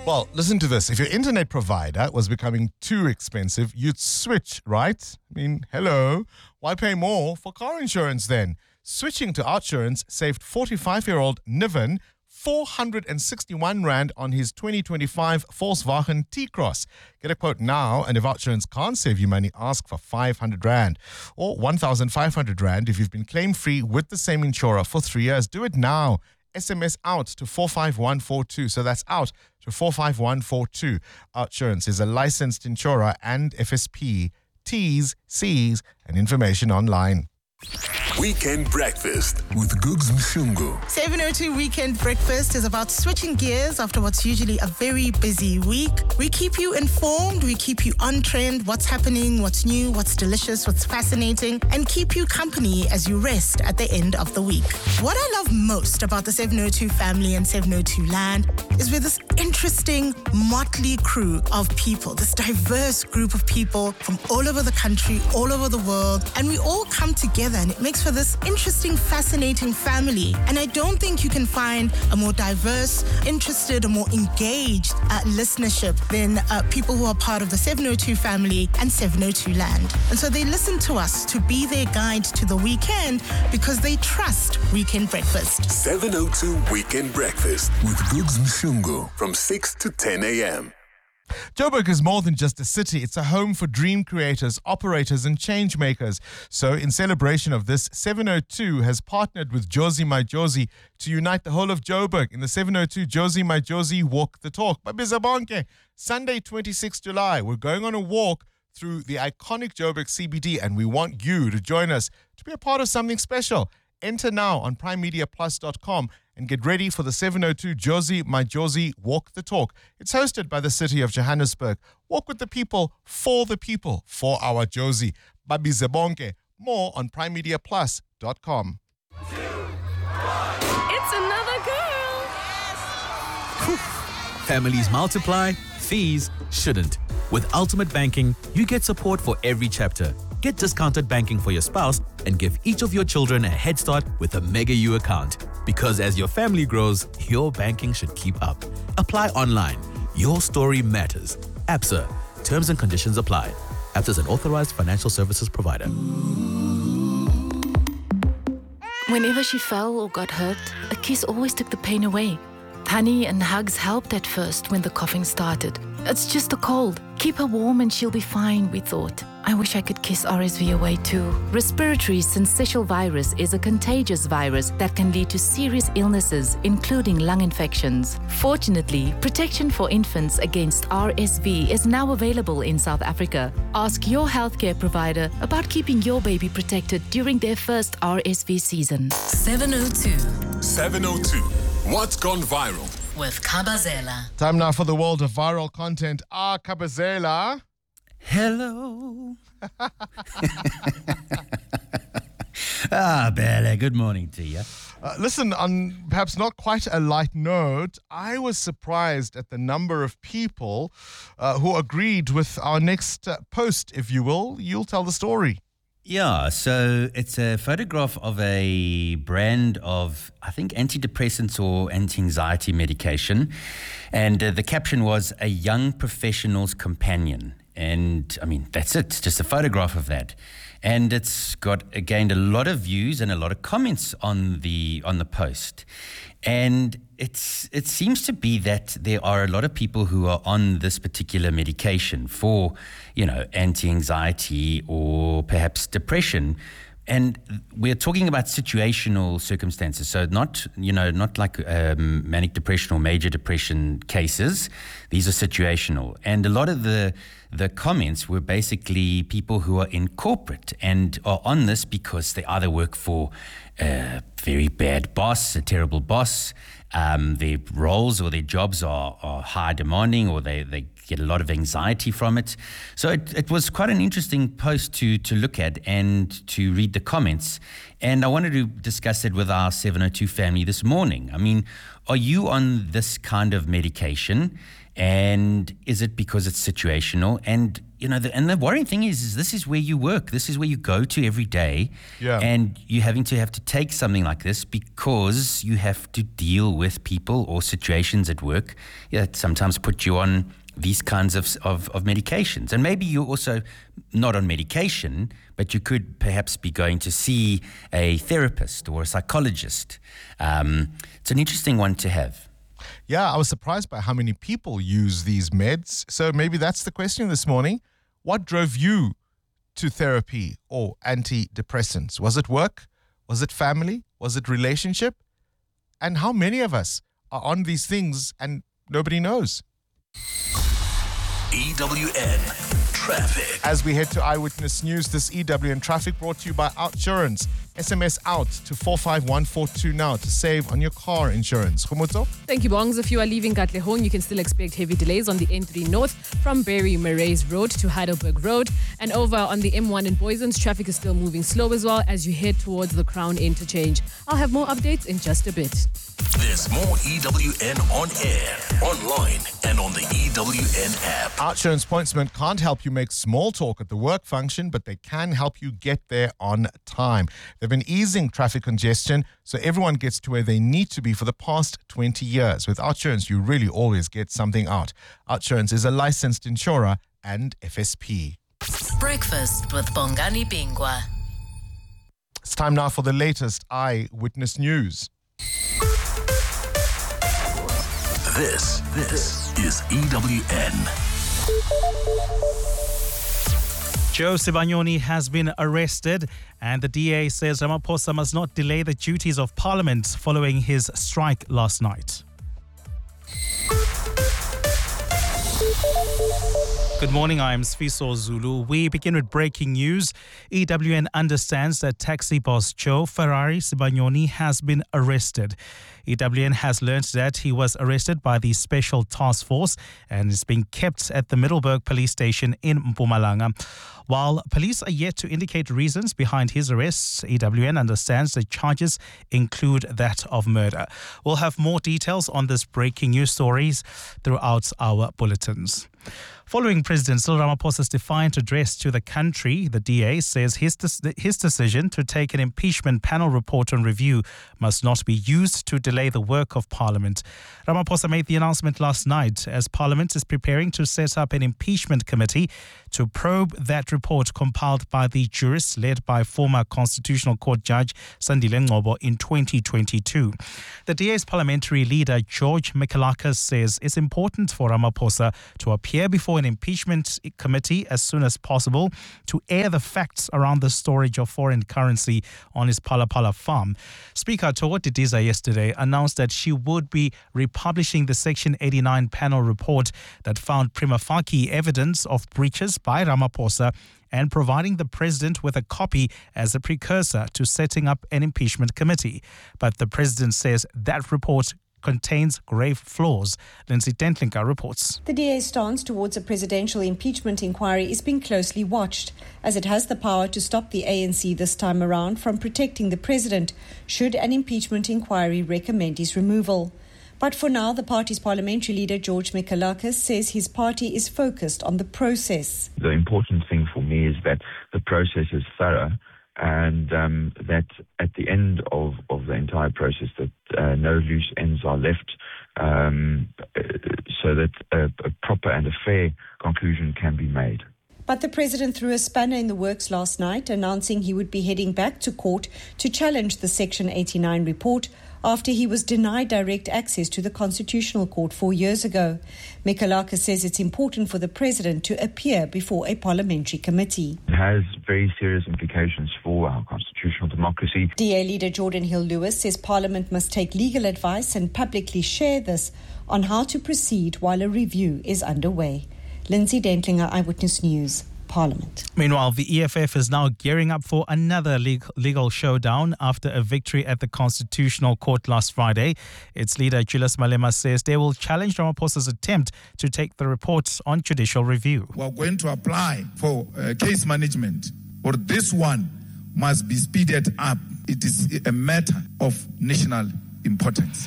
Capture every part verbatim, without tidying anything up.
Well, listen to this. If your internet provider was becoming too expensive, you'd switch, right? I mean, hello. Why pay more for car insurance then? Switching to Outsurance saved forty-five-year-old Niven four hundred sixty-one rand on his twenty twenty-five Volkswagen T-Cross. Get a quote now, and if Outsurance can't save you money, ask for five hundred rand or one thousand five hundred rand if you've been claim-free with the same insurer for three years. Do it now. S M S out to four five one four two. So that's out to four five one four two. Outsurance is a licensed insurer and F S P. T's, C's, and information online. Weekend Breakfast with Googs Mshungu. seven oh two Weekend Breakfast is about switching gears after what's usually a very busy week. We keep you informed, we keep you on trend, what's happening, what's new, what's delicious, what's fascinating, and keep you company as you rest at the end of the week. What I love most about the seven oh two family and seven oh two land is we're this interesting motley crew of people, this diverse group of people from all over the country, all over the world, and we all come together, and it makes for this interesting, fascinating family. And I don't think you can find a more diverse, interested, or more engaged uh, listenership than uh, people who are part of the seven oh two family and seven oh two land. And so they listen to us to be their guide to the weekend because they trust Weekend Breakfast. seven oh two Weekend Breakfast with Googs Mshungu from six to ten a.m. Joburg is more than just a city. It's a home for dream creators, operators, and change makers. So in celebration of this, seven oh two has partnered with Jozi My Jozi to unite the whole of Joburg in the seven oh two Jozi My Jozi Walk the Talk. Babisa bonke, Sunday, twenty-sixth of July, we're going on a walk through the iconic Joburg C B D, and we want you to join us to be a part of something special. Enter now on prime media plus dot com and get ready for the seven oh two Jozi My Jozi Walk the Talk. It's hosted by the city of Johannesburg. Walk with the people, for the people, for our Jozi. Babi Zebonke. More on prime media plus dot com. It's another girl. Families multiply, fees shouldn't. With Ultimate Banking, you get support for every chapter. Get discounted banking for your spouse and give each of your children a head start with a Mega U account. Because as your family grows, your banking should keep up. Apply online. Your story matters. ABSA. Terms and conditions apply. ABSA is an authorized financial services provider. Whenever she fell or got hurt, a kiss always took the pain away. Honey and hugs helped at first when the coughing started. It's just a cold. Keep her warm and she'll be fine, we thought. I wish I could kiss R S V away too. Respiratory syncytial virus is a contagious virus that can lead to serious illnesses, including lung infections. Fortunately, protection for infants against R S V is now available in South Africa. Ask your healthcare provider about keeping your baby protected during their first R S V season. seven oh two seven oh two. What's gone viral? with Kabazela. Time now for the world of viral content. Ah, Kabazela. Hello. Ah, Bella, good morning to you. Uh, listen, on perhaps not quite a light note, I was surprised at the number of people uh, who agreed with our next uh, post, if you will. You'll tell the story. Yeah, so it's a photograph of a brand of, I think, antidepressants or anti-anxiety medication. And uh, the caption was, "A young professional's companion." And, I mean, that's it, just a photograph of that. And it's got, uh, gained a lot of views and a lot of comments on the on the post. And it's it seems to be that there are a lot of people who are on this particular medication for, you know, anti-anxiety or perhaps depression. And we're talking about situational circumstances, so not, you know, not like um, manic depression or major depression cases. These are situational. And a lot of the the comments were basically people who are in corporate and are on this because they either work for a very bad boss, a terrible boss, um, their roles or their jobs are, are high demanding, or they, they get a lot of anxiety from it. So it, it was quite an interesting post to, to look at and to read the comments. And I wanted to discuss it with our seven oh two family this morning. I mean, are you on this kind of medication? And is it because it's situational? And you know, the, and the worrying thing is, is this is where you work. This is where you go to every day. Yeah. And you're having to have to take something like this because you have to deal with people or situations at work that sometimes put you on these kinds of, of, of medications. And maybe you're also not on medication, but you could perhaps be going to see a therapist or a psychologist. Um, it's an interesting one to have. Yeah, I was surprised by how many people use these meds. So maybe that's the question this morning. What drove you to therapy or antidepressants? Was it work? Was it family? Was it relationship? And how many of us are on these things and nobody knows? E W N Traffic. As we head to Eyewitness News, this E W N Traffic brought to you by Outsurance. S M S out to four five one four two now to save on your car insurance. Khumutso? Thank you, Bongs. If you are leaving Katlehong, you can still expect heavy delays on the N three North from Berry Marays Road to Heidelberg Road. And over on the M one in Boysons, traffic is still moving slow as well as you head towards the Crown Interchange. I'll have more updates in just a bit. There's more E W N on air, online, and on the E W N app. Outsurance Pointsmen can't help you make small talk at the work function, but they can help you get there on time. They've been easing traffic congestion so everyone gets to where they need to be for the past twenty years. With Outsurance, you really always get something out. Outsurance is a licensed insurer and F S P. Breakfast with Bongani Bingwa. It's time now for the latest Eyewitness News. This, this is E W N. Joe Sibanyoni has been arrested, and the D A says Ramaphosa must not delay the duties of Parliament following his strike last night. Good morning, I'm Sfiso Zulu. We begin with breaking news. E W N understands that taxi boss Joe Ferrari Sibanyoni has been arrested. E W N has learned that he was arrested by the Special Task Force and is being kept at the Middleburg Police Station in Mpumalanga. While police are yet to indicate reasons behind his arrests, E W N understands the charges include that of murder. We'll have more details on this breaking news stories throughout our bulletins. Following President Cyril Ramaphosa's defiant address to the country, the D A says his, his decision to take an impeachment panel report on review must not be used to delay the work of Parliament. Ramaphosa made the announcement last night as Parliament is preparing to set up an impeachment committee to probe that report compiled by the jurists led by former Constitutional Court Judge Sandile Ngcobo in twenty twenty-two. The D A's parliamentary leader, George Mikalakis, says it's important for Ramaphosa to appear before an impeachment committee as soon as possible to air the facts around the storage of foreign currency on his Phala Phala farm. Speaker Thoko Didiza yesterday announced that she would be republishing the Section eighty-nine panel report that found prima facie evidence of breaches by Ramaphosa and providing the president with a copy as a precursor to setting up an impeachment committee. But the president says that report contains grave flaws. Lindsay Dentlinka reports. The D A's stance towards a presidential impeachment inquiry is being closely watched, as it has the power to stop the A N C this time around from protecting the president should an impeachment inquiry recommend his removal. But for now, the party's parliamentary leader, George Mikalakis, says his party is focused on the process. The important thing for me is that the process is thorough, and um, that at the end of, of the entire process that uh, no loose ends are left, um, so that a, a proper and a fair conclusion can be made. But the president threw a spanner in the works last night, announcing he would be heading back to court to challenge the Section eighty-nine report after he was denied direct access to the Constitutional Court four years ago. Mikalakis says it's important for the president to appear before a parliamentary committee. It has very serious implications for our constitutional democracy. D A leader Jordan Hill-Lewis says Parliament must take legal advice and publicly share this on how to proceed while a review is underway. Lindsay Dentlinger, Eyewitness News, Parliament. Meanwhile, the E F F is now gearing up for another legal, legal showdown after a victory at the Constitutional Court last Friday. Its leader, Julius Malema, says they will challenge Ramaphosa's attempt to take the report on judicial review. We are going to apply for uh, case management, or this one must be speeded up. It is a matter of national importance.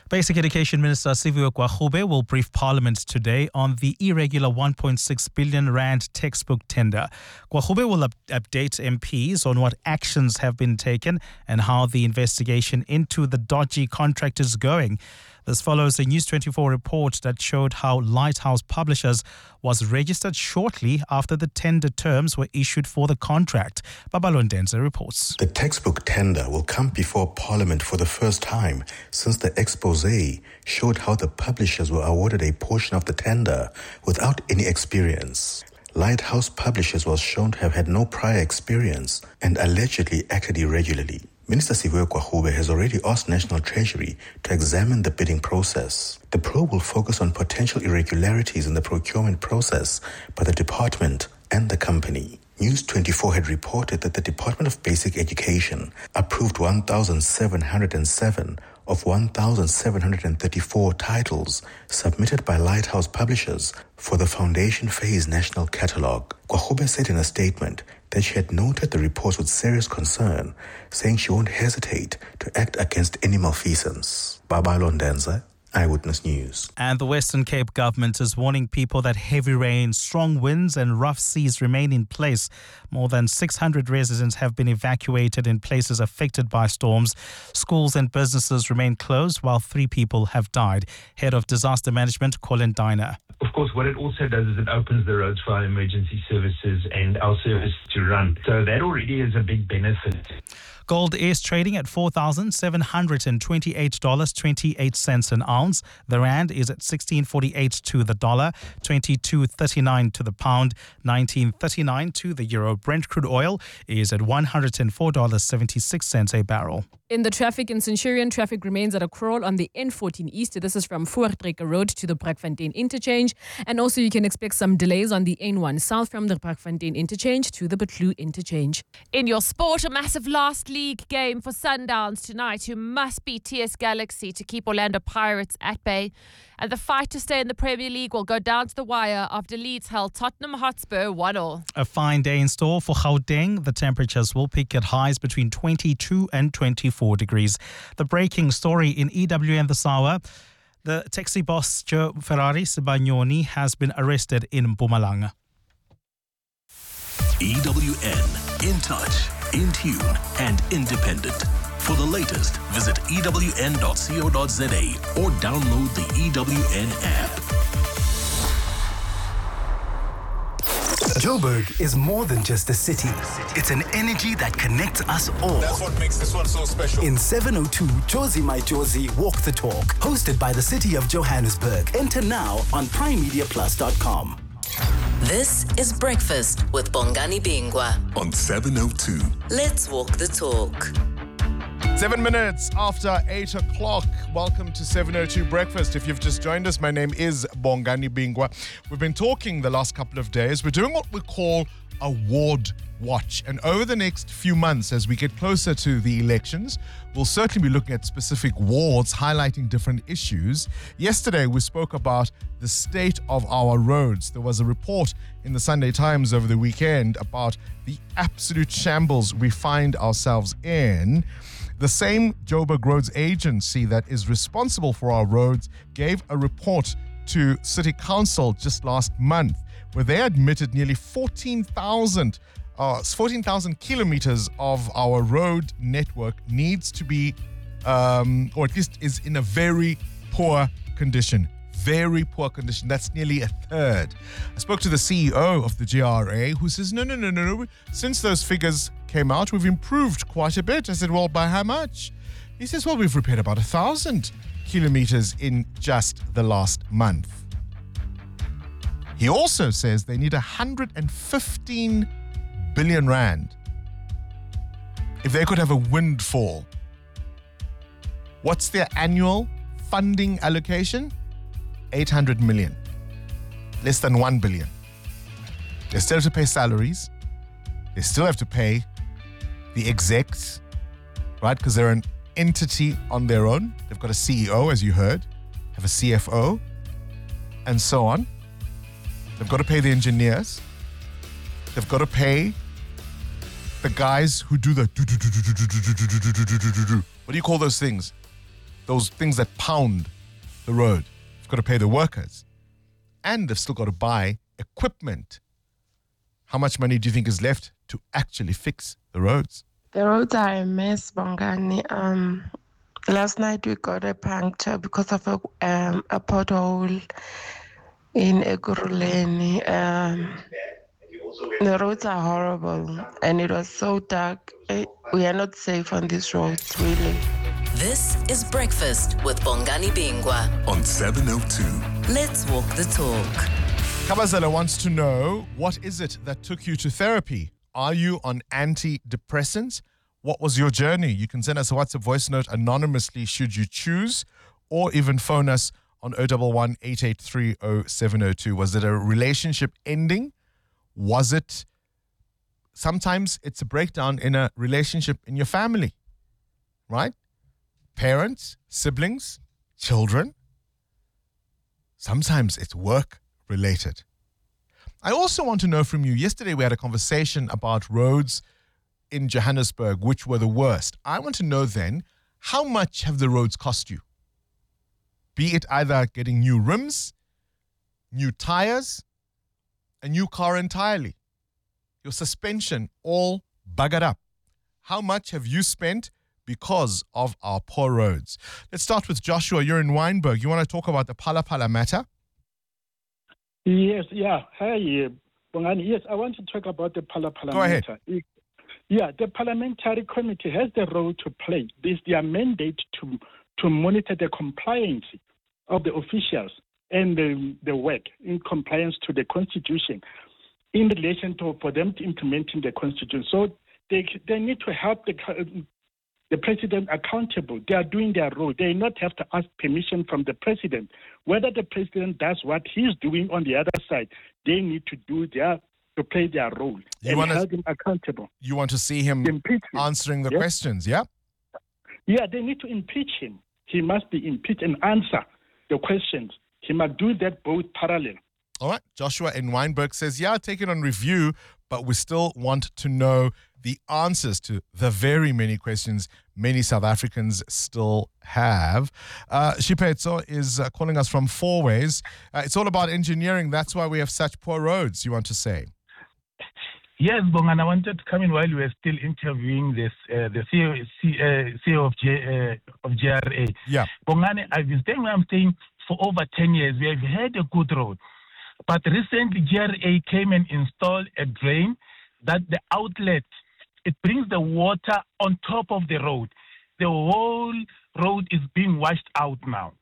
Basic Education Minister Siviwe Gwarube will brief Parliament today on the irregular one point six billion rand textbook tender. Gwarube will up- update M Ps on what actions have been taken and how the investigation into the dodgy contract is going. This follows a News twenty-four report that showed how Lighthouse Publishers was registered shortly after the tender terms were issued for the contract. Babalo Ndenze reports. The textbook tender will come before Parliament for the first time since the expose showed how the publishers were awarded a portion of the tender without any experience. Lighthouse Publishers was shown to have had no prior experience and allegedly acted irregularly. Minister Siviwe Gwarube has already asked National Treasury to examine the bidding process. The probe will focus on potential irregularities in the procurement process by the department and the company. News twenty-four had reported that the Department of Basic Education approved one thousand seven hundred seven of one thousand seven hundred thirty-four titles submitted by Lighthouse Publishers for the Foundation Phase National Catalogue. Gwarube said in a statement that she had noted the reports with serious concern, saying she won't hesitate to act against any malfeasance. Babalo Ndenze, Eyewitness News. And the Western Cape government is warning people that heavy rain, strong winds and rough seas remain in place. More than six hundred residents have been evacuated in places affected by storms. Schools and businesses remain closed while three people have died. Head of Disaster Management, Colin Diner. Of course, what it also does is it opens the roads for our emergency services and our service to run. So that already is a big benefit. Gold is trading at four thousand seven hundred twenty-eight dollars and twenty-eight cents an ounce. The rand is at sixteen forty-eight to the dollar, twenty-two thirty-nine to the pound, nineteen thirty-nine to the euro. Brent crude oil is at one hundred four dollars and seventy-six cents a barrel. In the traffic in Centurion, traffic remains at a crawl on the N fourteen East. This is from Voortrekker Road to the Brakfontein interchange. And also you can expect some delays on the N one South from the Brakfontein interchange to the Betlou interchange. In your sport, a massive last league game for Sundowns tonight, who must beat T S Galaxy to keep Orlando Pirates at bay. And the fight to stay in the Premier League will go down to the wire after Leeds held Tottenham Hotspur one all. A fine day in store for Gauteng. The temperatures will peak at highs between twenty-two and twenty-four degrees. The breaking story in E W N this hour. The taxi boss Joe Ferrari Sibagnoni has been arrested in Mpumalanga. E W N, in touch, in tune and independent. For the latest, visit E W N dot co dot za or download the E W N app. Joburg is more than just a city. It's an energy that connects us all. That's what makes this one so special. In seven oh two, Jozi My Jozi Walk the Talk, hosted by the City of Johannesburg. Enter now on prime media plus dot com. This is Breakfast with Bongani Bingwa on seven oh two. Let's walk the talk. Seven minutes after eight o'clock. Welcome to seven oh two Breakfast. If you've just joined us, my name is Bongani Bingwa. We've been talking the last couple of days. We're doing what we call a ward watch. And over the next few months, as we get closer to the elections, we'll certainly be looking at specific wards, highlighting different issues. Yesterday, we spoke about the state of our roads. There was a report in the Sunday Times over the weekend about the absolute shambles we find ourselves in. The same Joburg Roads Agency that is responsible for our roads gave a report to City Council just last month, where they admitted nearly fourteen thousand uh, fourteen thousand kilometers of our road network needs to be, um, or at least is in a very poor condition. Very poor condition. That's nearly a third. I spoke to the C E O of the G R A, who says, no, no, no, no, no. Since those figures came out, we've improved quite a bit. I said, well, by how much? He says, well, we've repaired about a thousand kilometers in just the last month. He also says they need one hundred fifteen billion rand if they could have a windfall. What's their annual funding allocation? eight hundred million. Less than one billion. They still have to pay salaries. They still have to pay the execs, right? Because they're an entity on their own. They've got a C E O, as you heard, have a C F O, and so on. They've got to pay the engineers. They've got to pay the guys who do the do do do do do do do do do do do do. What do you call those things? those things that pound the road. They've got to pay the workers. And they've still got to buy equipment. How much money do you think is left to actually fix the roads? The roads are a mess, Bongani. Um, last night we got a puncture because of a, um, a pothole in Ekurhuleni. Um, the roads are horrible and it was so dark. It, we are not safe on these roads, really. This is Breakfast with Bongani Bingwa on seven oh two. Let's walk the talk. Kabazela wants to know, what is it that took you to therapy? Are you on antidepressants? What was your journey? You can send us a WhatsApp voice note anonymously should you choose, or even phone us on oh one one, eight eight three, oh seven oh two. Was it a relationship ending? Was it, sometimes it's a breakdown in a relationship in your family, right? Parents, siblings, children. Sometimes it's work related. I also want to know from you, yesterday we had a conversation about roads in Johannesburg, which were the worst. I want to know then, how much have the roads cost you? Be it either getting new rims, new tires, a new car entirely, your suspension all buggered up. How much have you spent because of our poor roads? Let's start with Joshua. You're in Wynberg. You want to talk about the Phala Phala matter? Yes, yeah. Hi, Bongani. Yes, I want to talk about the Phala Phala Go ahead. matter. Yeah, the parliamentary committee has the role to play. This is their mandate to to monitor the compliance of the officials and the, the work in compliance to the constitution in relation to for them to implementing the constitution. So they they need to help the the president accountable. They are doing their role. They not have to ask permission from the president. Whether the president does what he's doing on the other side, they need to do their to play their role You and wanna- hold him accountable. You want to see him Impeach him. answering the Yes. questions, yeah? Yeah, they need to impeach him. He must be impeached and answer the questions. He must do that both parallel. All right. Joshua in Wynberg says, yeah, take it on review, but we still want to know the answers to the very many questions many South Africans still have. Uh, Shipetso is uh, calling us from Fourways. Uh, it's all about engineering. That's why we have such poor roads, you want to say? Yes, Bongan, I wanted to come in while you were still interviewing this uh, the C E O, C, uh, C E O of, J, uh, of J R A. Yeah. Bongan, I've been staying where I'm staying for over ten years. We have had a good road. But recently, J R A came and installed a drain that the outlet, it brings the water on top of the road. The whole road is being washed out now.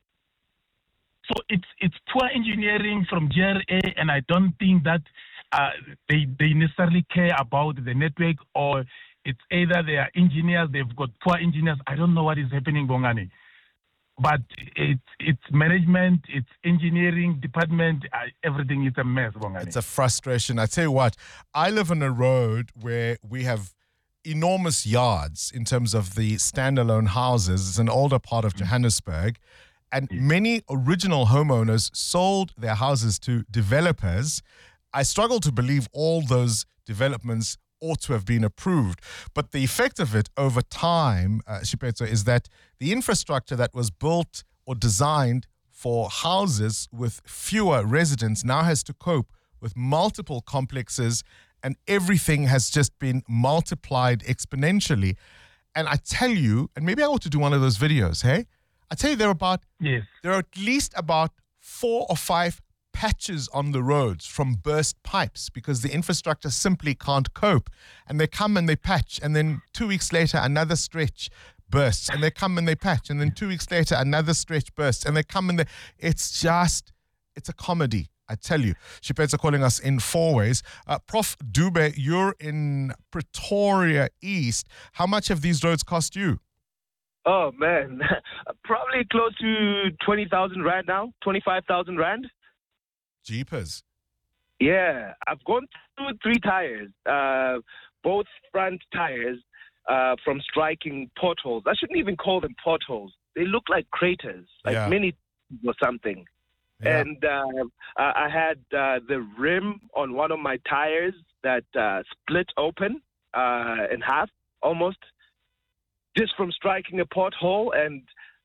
So it's it's poor engineering from J R A, and I don't think that uh, they they necessarily care about the network, or it's either they are engineers, they've got poor engineers. I don't know what is happening, Bongani. But it's it's management, it's engineering department, uh, everything is a mess, Bongani. It's a frustration. I tell you what, I live on a road where we have enormous yards in terms of the standalone houses. It's an older part of Johannesburg. And many original homeowners sold their houses to developers. I struggle to believe all those developments ought to have been approved. But the effect of it over time, uh, Shipetso, is that the infrastructure that was built or designed for houses with fewer residents now has to cope with multiple complexes, and everything has just been multiplied exponentially. And I tell you, and maybe I ought to do one of those videos, hey? I tell you, there are about yes. there are at least about four or five patches on the roads from burst pipes because the infrastructure simply can't cope. And they come and they patch, and then two weeks later, another stretch bursts, and they come and they patch, and then two weeks later, another stretch bursts, and they come and they... It's just, it's a comedy, I tell you. Shipetso calling us in Fourways. Uh, Prof Dube, you're in Pretoria East. How much have these roads cost you? Oh, man. Probably close to twenty thousand rand now, twenty-five thousand rand. Jeepers. Yeah, I've gone through three tires, uh, both front tires uh, from striking potholes. I shouldn't even call them potholes. They look like craters, like Yeah. mini or something. Yeah. And uh, I I had uh, the rim on one of my tires that uh, split open uh, in half almost, just from striking a pothole. And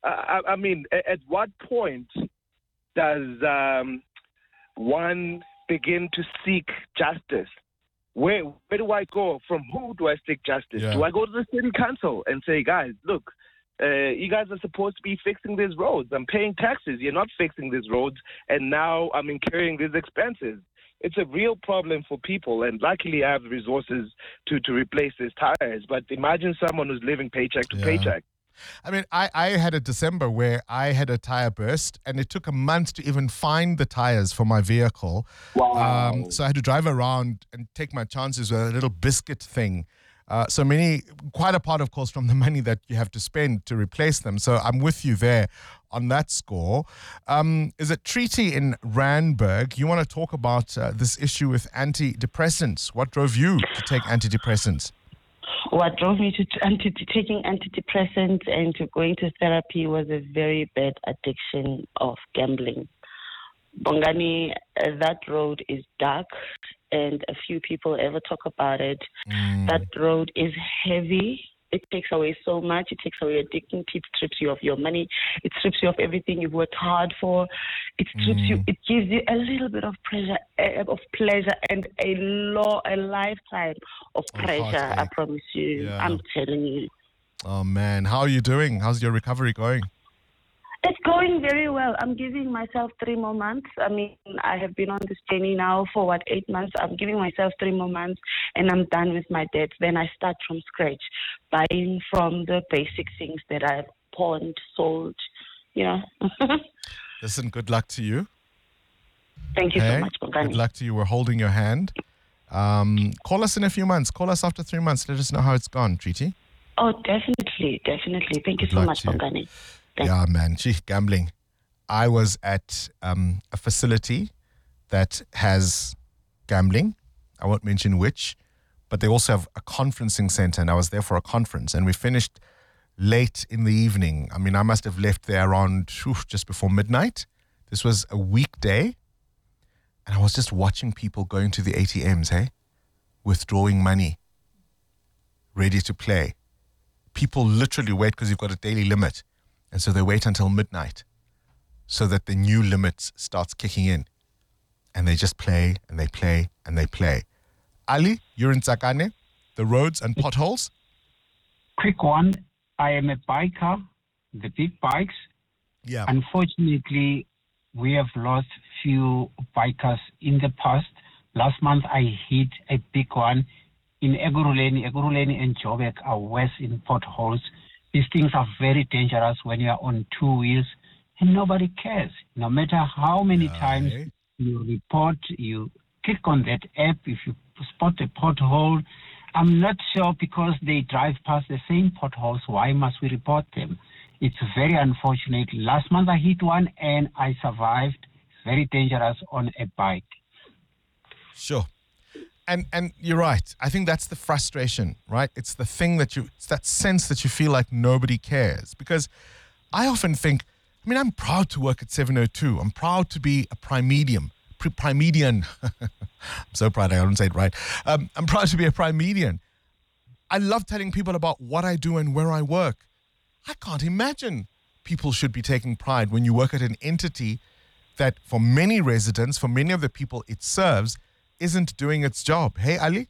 I, I mean, at, at what point does um, one begin to seek justice? Where where do I go? From who do I seek justice? Yeah. Do I go to the city council and say, guys, look, uh, you guys are supposed to be fixing these roads. I'm paying taxes. You're not fixing these roads, and now I'm incurring these expenses. It's a real problem for people, and luckily I have the resources to, to replace these tires. But imagine someone who's living paycheck to Yeah. paycheck. I mean, I, I had a December where I had a tire burst, and it took a month to even find the tires for my vehicle. Wow. Um, so I had to drive around and take my chances with a little biscuit thing. Uh, so many, quite apart, of course, from the money that you have to spend to replace them. So I'm with you there on that score. Um, is it Treaty in Randburg? You want to talk about uh, this issue with antidepressants. What drove you to take antidepressants? What drove me to t- anti- taking antidepressants and to going to therapy was a very bad addiction of gambling. Bongani, uh, that road is dark, and a few people ever talk about it. Mm. That road is heavy. It takes away so much. It takes away your dignity. It strips you of your money. It strips you of everything you've worked hard for. It strips Mm. you. It gives you a little bit of pleasure, uh, of pleasure, and a law, a lifetime of pressure. I heartache. promise you. Yeah. I'm telling you. Oh, man. How are you doing? How's your recovery going? It's going very well. I'm giving myself three more months. I mean, I have been on this journey now for, what, eight months. I'm giving myself three more months, and I'm done with my debt. Then I start from scratch, buying from the basic things that I've pawned, sold, you know. Listen, good luck to you. Thank you Hey, so much, Bongani. good luck to you. We're holding your hand. Um, call us in a few months. Call us after three months. Let us know how it's gone, Treaty. Oh, definitely, definitely. Thank you Good so luck much, to you. Bongani. Yeah, man. Gee, gambling. I was at um, a facility that has gambling. I won't mention which, but they also have a conferencing center, and I was there for a conference, and we finished late in the evening. I mean, I must have left there around whew, just before midnight. This was a weekday, and I was just watching people going to the A T Ms, hey, withdrawing money, ready to play. People literally wait because you've got a daily limit. And so they wait until midnight so that the new limit starts kicking in. And they just play and they play and they play. Ali, you're in Tsakane, the roads and potholes. Quick one. I am a biker, the big bikes. Yeah. Unfortunately, we have lost few bikers in the past. Last month, I hit a big one in Eguruleni. Eguruleni and Joburg are worse in potholes. These things are very dangerous when you are on two wheels, and nobody cares. No matter how many Yeah, times eh? you report, you click on that app, if you spot a pothole, I'm not sure because they drive past the same potholes, why must we report them? It's very unfortunate. Last month I hit one and I survived. It's very dangerous on a bike. Sure. And and you're right. I think that's the frustration, right? It's the thing that you, it's that sense that you feel like nobody cares. Because I often think, I mean, I'm proud to work at seven oh two. I'm proud to be a primedium, pre- primedian. I'm so proud I don't say it right. Um, I'm proud to be a primedian. I love telling people about what I do and where I work. I can't imagine people should be taking pride when you work at an entity that for many residents, for many of the people it serves, isn't doing its job. Hey, Ali?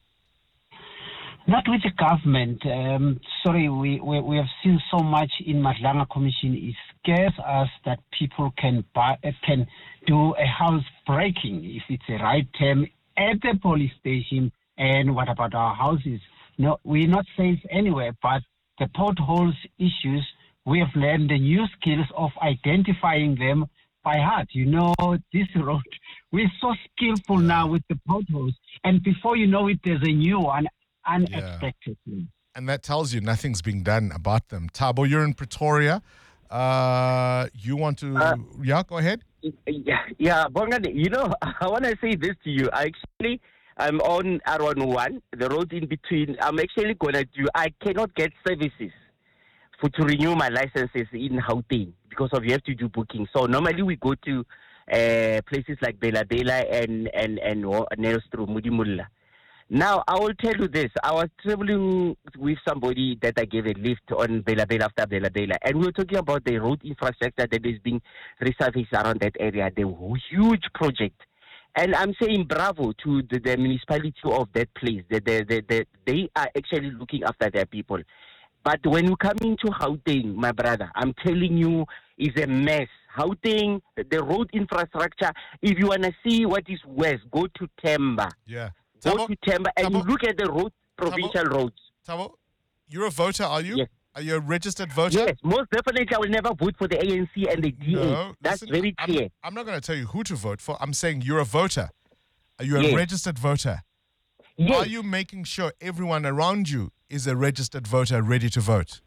Not with the government. Um, sorry, we, we we have seen so much in Madlanga Commission. It scares us that people can buy, uh, can do a house breaking, if it's the right term, at the police station. And what about our houses? No, we're not safe anywhere, but the potholes issues, we have learned the new skills of identifying them by heart. You know, this road, we're so skillful now with the potholes. And before you know it, there's a new one unexpectedly. Yeah. And that tells you nothing's being done about them. Tabo, you're in Pretoria. Uh, you want to, Uh, yeah, go ahead. Yeah, yeah, Bongani, you know, I want to say this to you. I actually, I'm on R one one, the road in between. I'm actually going to do, I cannot get services for to renew my licenses in Gauteng because of you have to do booking. So normally we go to uh, places like Bela Bela and, and, and Nelstroom, Mudimulla. Now, I will tell you this. I was traveling with somebody that I gave a lift on Bela Bela after Bela Bela, and we were talking about the road infrastructure that is being resurfaced around that area, the huge project. And I'm saying bravo to the, the municipality of that place. The, the, the, the, they are actually looking after their people. But when you come into Gauteng, my brother, I'm telling you, it's a mess. Gauteng, the road infrastructure, if you want to see what is worse, go to Temba. Yeah. Go Thabo, to Temba and Thabo, you look at the road, provincial Thabo, roads. Thabo, you're a voter, are you? Yes. Are you a registered voter? Yes, most definitely I will never vote for the A N C and the D A. No, That's listen, very I'm, clear. I'm not going to tell you who to vote for. I'm saying you're a voter. Are you a Yes. registered voter? Yes. Are you making sure everyone around you is a registered voter ready to vote?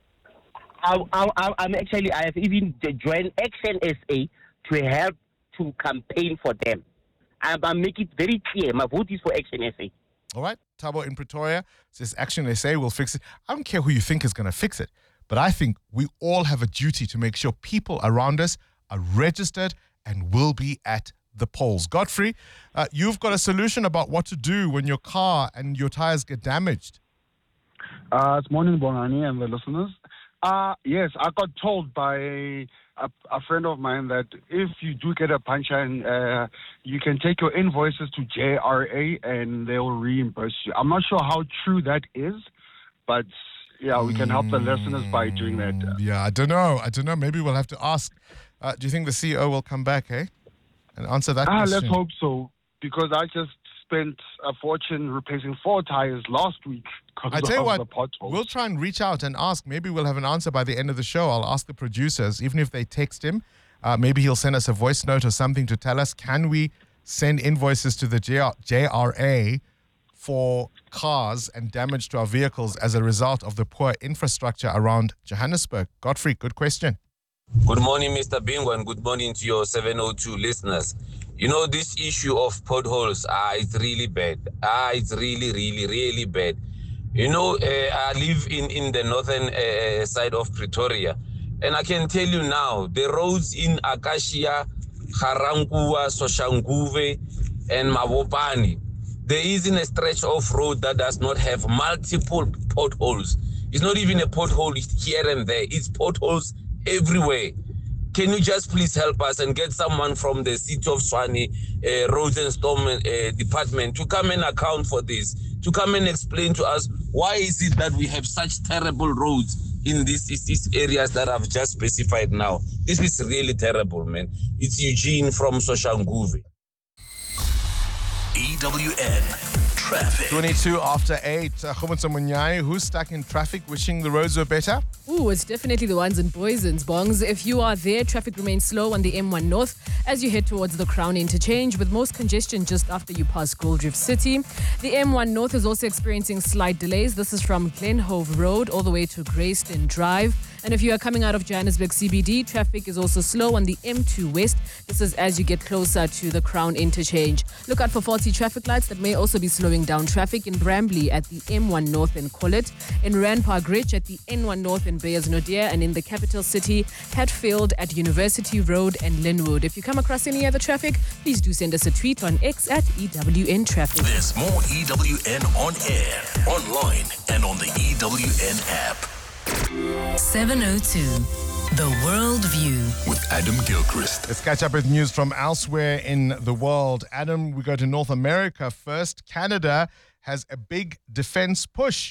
I, I, I'm actually, I have even joined Action S A to help to campaign for them. I, I make it very clear. My vote is for Action S A. All right. Thabo in Pretoria says Action S A will fix it. I don't care who you think is going to fix it, but I think we all have a duty to make sure people around us are registered and will be at the polls. Godfrey, uh, you've got a solution about what to do when your car and your tires get damaged. Uh, it's morning, Bongani and the listeners. Uh, yes, I got told by a, a friend of mine that if you do get a puncture, and uh, you can take your invoices to J R A and they will reimburse you. I'm not sure how true that is, but yeah, we can help the listeners by doing that. Yeah, I don't know. I don't know. Maybe we'll have to ask. Uh, do you think the C E O will come back, eh? And answer that Ah, question? let's hope so, because I just spent a fortune replacing four tires last week because I tell you of what, the potholes. we'll try and reach out and ask. Maybe we'll have an answer by the end of the show. I'll ask the producers, even if they text him, uh, maybe he'll send us a voice note or something to tell us, can we send invoices to the J R A for cars and damage to our vehicles as a result of the poor infrastructure around Johannesburg? Godfrey, good question. Good morning, Mister Bingo, and good morning to your seven oh two listeners. You know, this issue of potholes, ah, it's really bad. Ah, it's really, really, really bad. You know, uh, I live in, in the northern uh, side of Pretoria, and I can tell you now, the roads in Acacia, Harankua, Soshanguve, and Mabopani, there isn't a stretch of road that does not have multiple potholes. It's not even a pothole here and there. It's potholes everywhere. Can you just please help us and get someone from the City of Tshwane uh, Roads and Storm uh, Department to come and account for this, to come and explain to us why is it that we have such terrible roads in these, these areas that I've just specified now. This is really terrible, man. It's Eugene from Soshanguve. E W N Traffic. twenty-two after eight. Uh, Khumutso Munyai, who's stuck in traffic wishing the roads were better? Ooh, it's definitely the ones in Boysons, Bongs. If you are there, traffic remains slow on the M one North as you head towards the Crown interchange, with most congestion just after you pass Goldrift City. The M one North is also experiencing slight delays. This is from Glenhove Road all the way to Greyston Drive. And if you are coming out of Johannesburg C B D, traffic is also slow on the M two West. This is as you get closer to the Crown interchange. Look out for faulty traffic lights that may also be slowing down traffic in Bramley at the M one North and Collet, in Rand Park Ridge at the N one North and Beyers Naudé, and in the capital city, Hatfield at University Road and Linwood. If you come across any other traffic, please do send us a tweet on X at E W N Traffic. There's more E W N on air, online, and on the E W N app. seven oh two, The World View. With Adam Gilchrist. Let's catch up with news from elsewhere in the world. Adam, we go to North America first. Canada has a big defense push.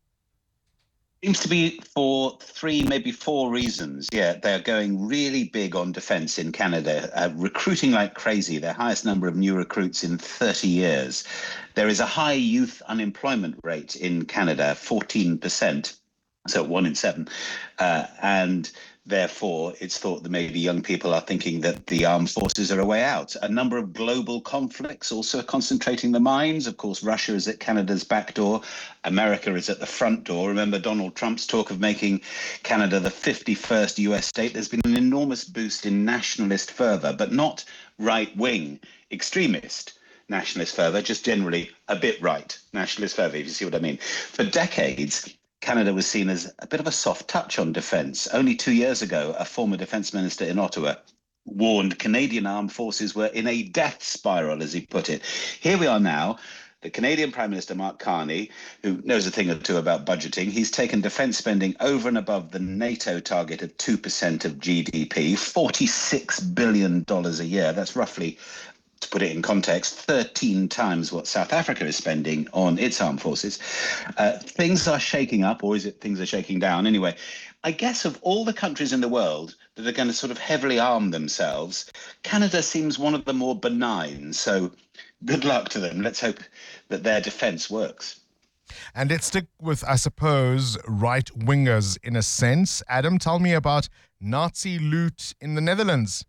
Seems to be for three, maybe four reasons. Yeah, they're going really big on defense in Canada, uh, recruiting like crazy, their highest number of new recruits in thirty years. There is a high youth unemployment rate in Canada, fourteen percent. So one in seven. Uh, and therefore, it's thought that maybe young people are thinking that the armed forces are a way out. A number of global conflicts also concentrating the minds. Of course, Russia is at Canada's back door. America is at the front door. Remember Donald Trump's talk of making Canada the fifty-first U S state. There's been an enormous boost in nationalist fervor, but not right-wing extremist nationalist fervor, just generally a bit right nationalist fervor, if you see what I mean. For decades, Canada was seen as a bit of a soft touch on defence. Only two years ago, a former defence minister in Ottawa warned Canadian armed forces were in a death spiral, as he put it. Here we are now. the Canadian Prime Minister, Mark Carney, who knows a thing or two about budgeting, he's taken defence spending over and above the NATO target of two percent of G D P, forty-six billion dollars a year. That's roughly, to put it in context, thirteen times what South Africa is spending on its armed forces. Uh, things are shaking up, or is it things are shaking down? Anyway, I guess of all the countries in the world that are going to sort of heavily arm themselves, Canada seems one of the more benign. So good luck to them. Let's hope that their defense works. And let's stick with, I suppose, right-wingers in a sense. Adam, tell me about Nazi loot in the Netherlands.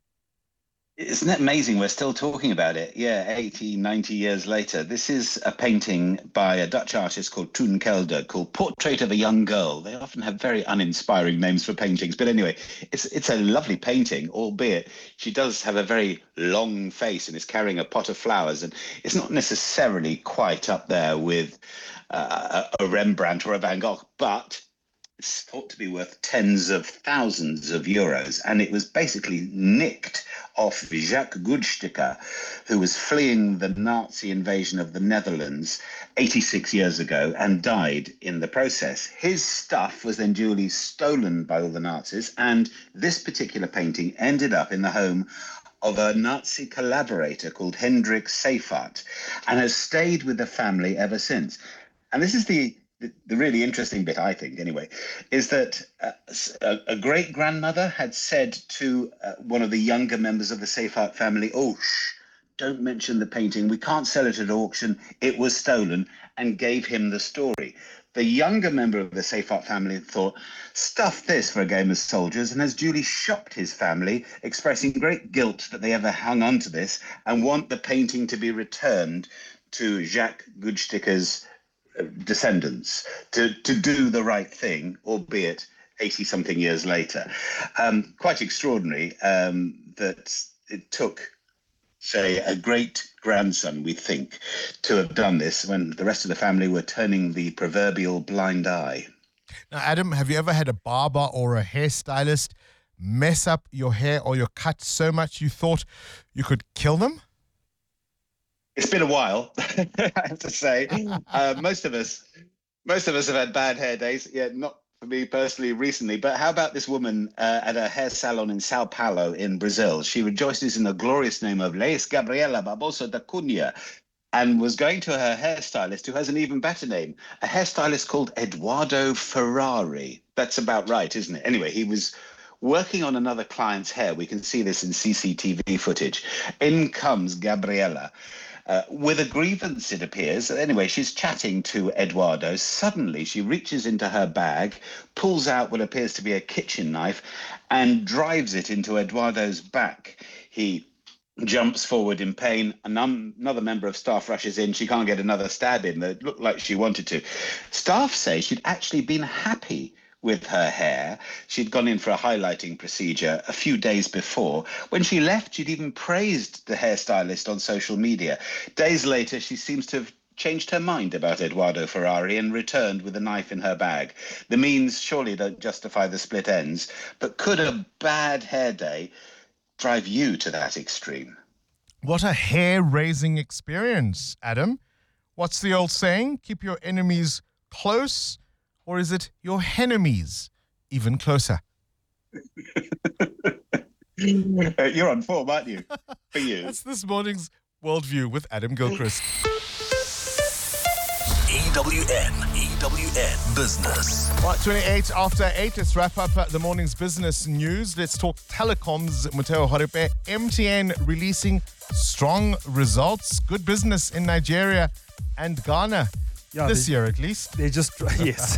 Isn't that amazing? We're still talking about it. Yeah, eighty, ninety years later. This is a painting by a Dutch artist called Toon Kelder called Portrait of a Young Girl. They often have very uninspiring names for paintings. But anyway, it's it's a lovely painting, albeit she does have a very long face and is carrying a pot of flowers. And it's not necessarily quite up there with uh, a Rembrandt or a Van Gogh, but it's thought to be worth tens of thousands of euros. And it was basically nicked off Jacques Goudsticker, who was fleeing the Nazi invasion of the Netherlands eighty-six years ago and died in the process. His stuff was then duly stolen by all the Nazis, and this particular painting ended up in the home of a Nazi collaborator called Hendrik Seifert, and has stayed with the family ever since. And this is the The, the really interesting bit, I think, anyway, is that uh, a, a great-grandmother had said to uh, one of the younger members of the Seifert family, oh, shh, don't mention the painting. We can't sell it at auction. It was stolen, and gave him the story. The younger member of the Seifert family thought, stuff this for a game of soldiers, and has duly shocked his family, expressing great guilt that they ever hung on to this and want the painting to be returned to Jacques Goudsticker's descendants to to do the right thing, albeit eighty something years later. Um, quite extraordinary um, that it took, say, a great grandson, we think, to have done this when the rest of the family were turning the proverbial blind eye. Now, Adam, have you ever had a barber or a hairstylist mess up your hair or your cut so much you thought you could kill them? It's been a while, I have to say. Uh, most of us, most of us have had bad hair days. Yeah, not for me personally recently, but how about this woman uh, at a hair salon in Sao Paulo in Brazil? She rejoices in the glorious name of Leis Gabriela Barbosa da Cunha, and was going to her hairstylist, who has an even better name, a hairstylist called Eduardo Ferrari. That's about right, isn't it? Anyway, he was working on another client's hair. We can see this in C C T V footage. In comes Gabriela. Uh, with a grievance, it appears. Anyway, she's chatting to Eduardo. Suddenly, she reaches into her bag, pulls out what appears to be a kitchen knife, and drives it into Eduardo's back. He jumps forward in pain. Another member of staff rushes in. She can't get another stab in. It looked like she wanted to. Staff say she'd actually been happy with her hair. She'd gone in for a highlighting procedure a few days before. When she left, she'd even praised the hairstylist on social media. Days later, she seems to have changed her mind about Eduardo Ferrari and returned with a knife in her bag. The means surely don't justify the split ends, but could a bad hair day drive you to that extreme? What a hair-raising experience, Adam. What's the old saying? Keep your enemies close, or is it your enemies even closer? uh, you're on form, aren't you? For you. That's this morning's Worldview with Adam Gilchrist. E W N, E W N Business. Right, twenty-eight after eight. Let's wrap up uh, the morning's business news. Let's talk telecoms. Muteo Horepe, M T N releasing strong results. Good business in Nigeria and Ghana. Yeah, this they, year at least. They just, yes.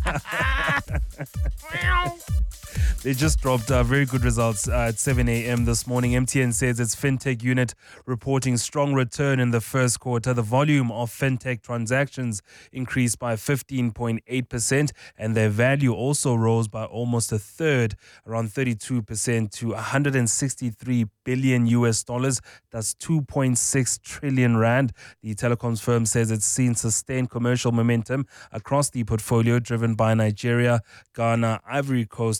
They just dropped uh, very good results uh, at seven a.m. this morning. M T N says its fintech unit reporting strong return in the first quarter. The volume of fintech transactions increased by fifteen point eight percent, and their value also rose by almost a third, around thirty-two percent, to one hundred sixty-three billion U S dollars. That's two point six trillion rand. The telecoms firm says it's seen sustained commercial momentum across the portfolio, driven by Nigeria, Ghana, Ivory Coast, and Kenya.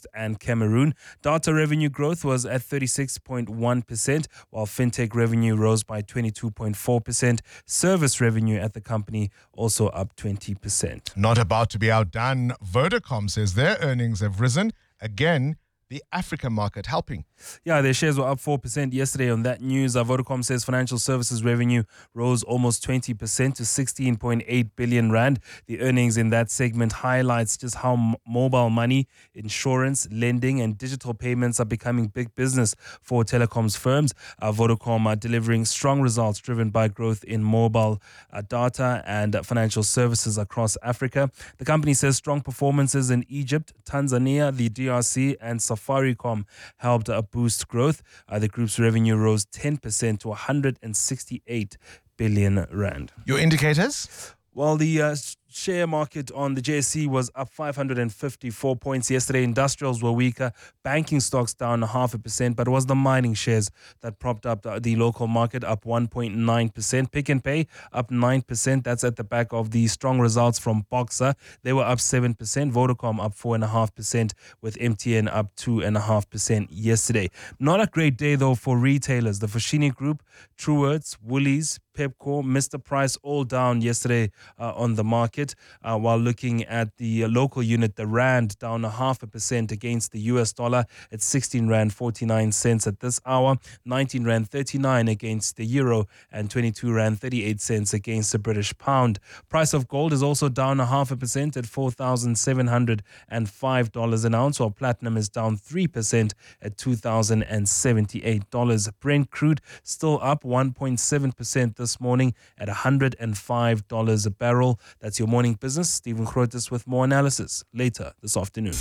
Cameroon. Data revenue growth was at thirty-six point one percent, while fintech revenue rose by twenty-two point four percent. Service revenue at the company also up twenty percent. Not about to be outdone, Vodacom says their earnings have risen. Again, the African market helping. Yeah, their shares were up four percent yesterday on that news. Uh, Vodacom says financial services revenue rose almost twenty percent to sixteen point eight billion rand. The earnings in that segment highlights just how m- mobile money, insurance, lending and digital payments are becoming big business for telecoms firms. Uh, Vodacom are delivering strong results driven by growth in mobile uh, data and uh, financial services across Africa. The company says strong performances in Egypt, Tanzania, the D R C and Safaricom helped uh, boost growth. Uh, the group's revenue rose ten percent to one hundred sixty-eight billion rand. Your indicators? Well, the uh, share market on the J S E was up five hundred fifty-four points yesterday. Industrials were weaker. Banking stocks down half a percent, but it was the mining shares that propped up the, the local market, up one point nine percent. Pick and Pay up nine percent. That's at the back of the strong results from Boxer. They were up seven percent. Vodacom up four point five percent, with M T N up two point five percent yesterday. Not a great day, though, for retailers. The Foschini Group, Truworths, Woolies, Pepco, Mister Price all down yesterday uh, on the market. Uh, while looking at the uh, local unit, the Rand down a half a percent against the U S dollar at sixteen rand forty-nine cents at this hour, nineteen rand thirty-nine against the euro and twenty-two rand thirty-eight cents against the British pound. Price of gold is also down a half a percent at four thousand seven hundred five dollars an ounce, while platinum is down three percent at two thousand seventy-eight dollars. Brent crude still up one point seven percent this morning at one hundred five dollars a barrel. That's your morning business. Stephen Grotes with more analysis later this afternoon.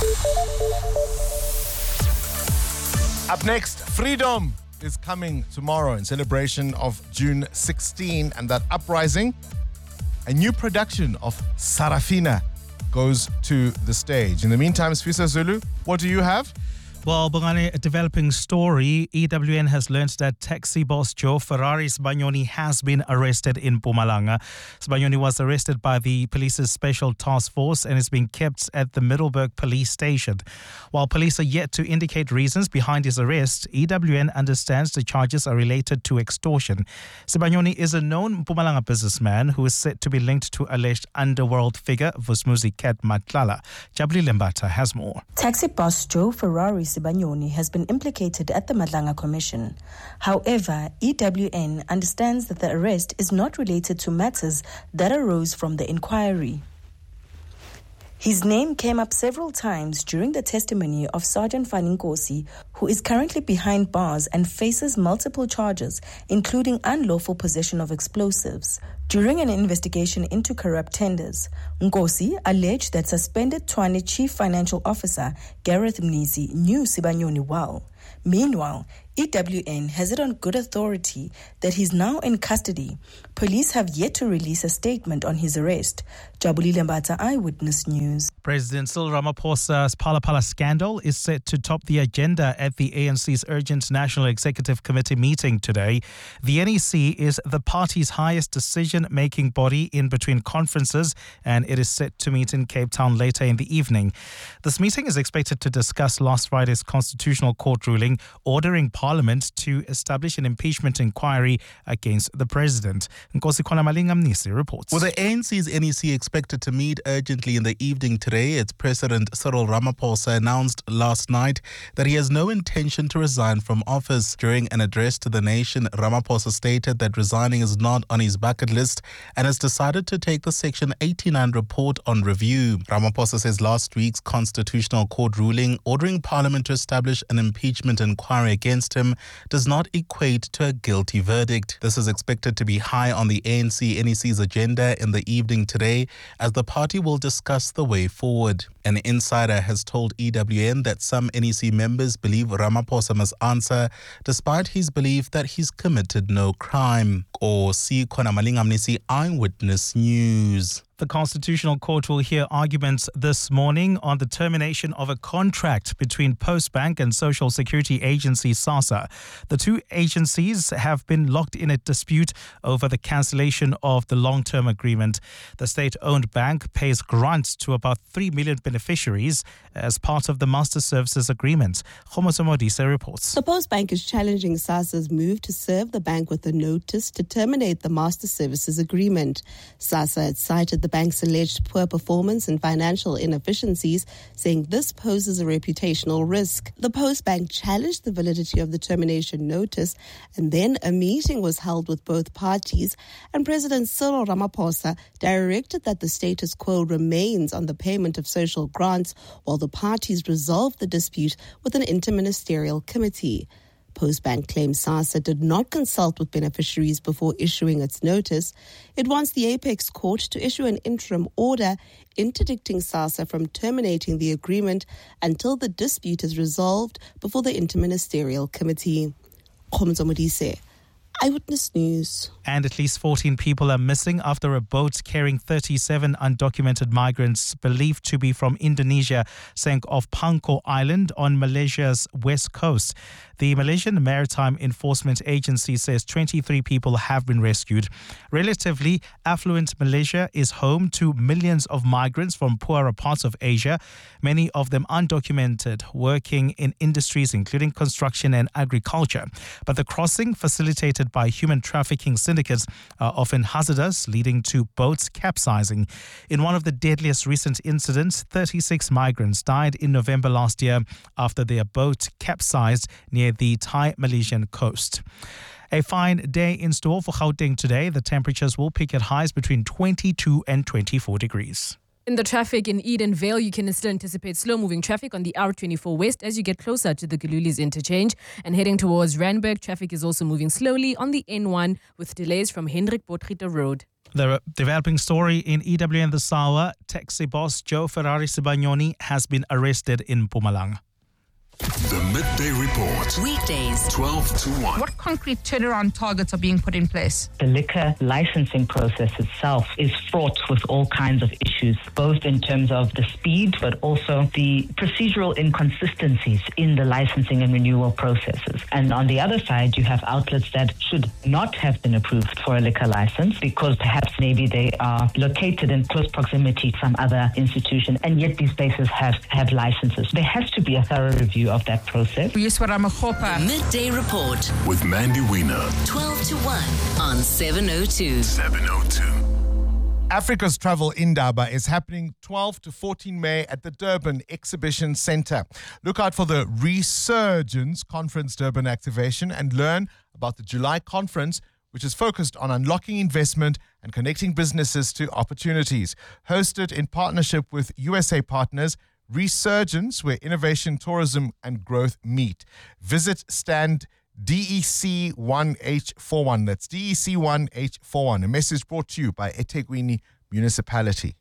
Up next, Freedom is coming tomorrow in celebration of June sixteenth and that uprising. A new production of Sarafina goes to the stage. In the meantime, Sfisa Zulu, what do you have? Well, Bongani, a developing story. E W N has learned that taxi boss Joe Ferrari Sibanyoni has been arrested in Mpumalanga. Sibanyoni was arrested by the police's special task force and is being kept at the Middelburg police station. While police are yet to indicate reasons behind his arrest, E W N understands the charges are related to extortion. Sibanyoni is a known Mpumalanga businessman who is said to be linked to alleged underworld figure Vusmuzi Cat Matlala. Jabli Lembata has more. Taxi boss Joe Ferrari Sibanyoni has been implicated at the Madlanga Commission. However, E W N understands that the arrest is not related to matters that arose from the inquiry. His name came up several times during the testimony of Sergeant Faninkosi, who is currently behind bars and faces multiple charges, including unlawful possession of explosives. During an investigation into corrupt tenders, Nkosi alleged that suspended Tshwane Chief Financial Officer Gareth Mnisi knew Sibanyoni well. Meanwhile, E W N has it on good authority that he's now in custody. Police have yet to release a statement on his arrest. Jabuli Lembata, Eyewitness News. President Cyril Ramaphosa's Phala Phala scandal is set to top the agenda at the A N C's urgent National Executive Committee meeting today. The N E C is the party's highest decision-making body in between conferences, and it is set to meet in Cape Town later in the evening. This meeting is expected to discuss last Friday's Constitutional Court ruling ordering Parliament to establish an impeachment inquiry against the president. Nkosi Khonamalinga Mnisi reports. With the A N C's N E C expected to meet urgently in the evening today, its President Cyril Ramaphosa announced last night that he has no intention to resign from office. During an address to the nation, Ramaphosa stated that resigning is not on his bucket list and has decided to take the Section eighty-nine report on review. Ramaphosa says last week's Constitutional Court ruling ordering Parliament to establish an impeachment inquiry against him does not equate to a guilty verdict. This is expected to be high on the A N C N E C's agenda in the evening today, as the party will discuss the way forward. An insider has told E W N that some N E C members believe Ramaphosa must answer, despite his belief that he's committed no crime. Or see Khonamalinga Mnisi, Eyewitness News. The Constitutional Court will hear arguments this morning on the termination of a contract between Postbank and Social Security Agency SASSA. The two agencies have been locked in a dispute over the cancellation of the long-term agreement. The state-owned bank pays grants to about three million beneficiaries as part of the Master Services Agreement. Khomoso Modise reports. The Postbank is challenging SASSA's move to serve the bank with a notice to terminate the Master Services Agreement. SASSA had cited the bank's alleged poor performance and financial inefficiencies, saying this poses a reputational risk. The Postbank challenged the validity of the termination notice, and then a meeting was held with both parties, and President Cyril Ramaphosa directed that the status quo remains on the payment of social grants while the parties resolve the dispute with an interministerial committee. Postbank claims SASSA did not consult with beneficiaries before issuing its notice. It wants the Apex Court to issue an interim order interdicting SASSA from terminating the agreement until the dispute is resolved before the interministerial committee. Khomoso Modise, Eyewitness News. And at least fourteen people are missing after a boat carrying thirty-seven undocumented migrants believed to be from Indonesia sank off Pangkor Island on Malaysia's west coast. The Malaysian Maritime Enforcement Agency says twenty-three people have been rescued. Relatively affluent Malaysia is home to millions of migrants from poorer parts of Asia, many of them undocumented, working in industries including construction and agriculture. But the crossing, facilitated by human trafficking syndicates, are often hazardous, leading to boats capsizing. In one of the deadliest recent incidents, thirty-six migrants died in November last year after their boat capsized near the Thai-Malaysian coast. A fine day in store for Gauteng today. The temperatures will peak at highs between twenty-two and twenty-four degrees. In the traffic in Edenvale, you can still anticipate slow-moving traffic on the R twenty-four West as you get closer to the Galulis interchange. And heading towards Randburg, traffic is also moving slowly on the N one with delays from Hendrik Potgieter Road. The developing story in E W N this hour, taxi boss Joe Ferrari Sibagnoni has been arrested in Mpumalanga. The Midday Report. Weekdays, twelve to one. What concrete turnaround targets are being put in place? The liquor licensing process itself is fraught with all kinds of issues, both in terms of the speed, but also the procedural inconsistencies in the licensing and renewal processes. And on the other side, you have outlets that should not have been approved for a liquor license because perhaps maybe they are located in close proximity to some other institution, and yet these places have, have licenses. There has to be a thorough review of that process. Midday Report with Mandy Wiener. twelve to one on seven oh two. seven oh two. Africa's Travel Indaba is happening twelve to fourteen May at the Durban Exhibition Centre. Look out for the Resurgence Conference Durban activation and learn about the July conference, which is focused on unlocking investment and connecting businesses to opportunities. Hosted in partnership with U S A partners, Resurgence, where innovation, tourism and growth meet. Visit stand D E C one H forty-one. That's D E C one H forty-one. A message brought to you by eThekwini Municipality.